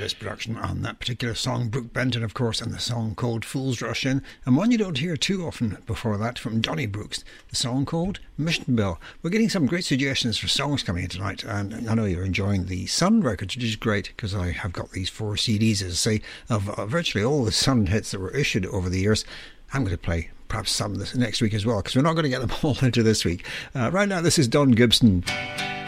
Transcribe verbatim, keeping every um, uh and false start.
Fabulous production on that particular song. Brooke Benton, of course, and the song called Fools Rush In. And one you don't hear too often before that from Donny Brooks, the song called Mission Bell. We're getting some great suggestions for songs coming in tonight, and I know you're enjoying the Sun records, which is great because I have got these four C Ds, as I say, of uh, virtually all the Sun hits that were issued over the years. I'm going to play perhaps some this next week as well, because we're not going to get them all into this week. Uh, right now, this is Don Gibson.